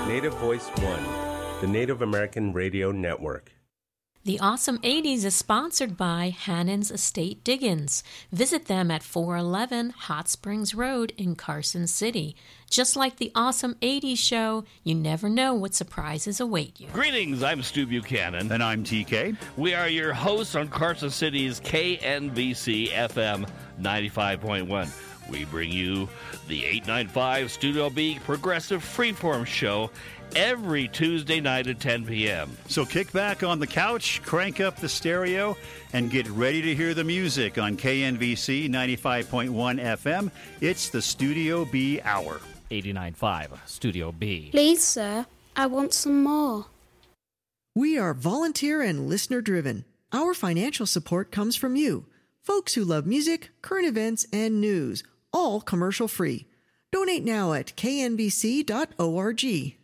Native Voice One, the Native American Radio Network. The Awesome 80s is sponsored by Hannon's Estate Diggins. Visit them at 411 Hot Springs Road in Carson City. Just like the Awesome 80s show, you never know what surprises await you. Greetings, I'm Stu Buchanan. And I'm TK. We are your hosts on Carson City's KNBC FM 95.1. We bring you the 895 Studio B Progressive Freeform Show every Tuesday night at 10 p.m. So kick back on the couch, crank up the stereo, and get ready to hear the music on KNVC 95.1 FM. It's the Studio B Hour. 89.5 Studio B. Please, sir, I want some more. We are volunteer and listener-driven. Our financial support comes from you, folks who love music, current events, and news, all commercial-free. Donate now at knbc.org.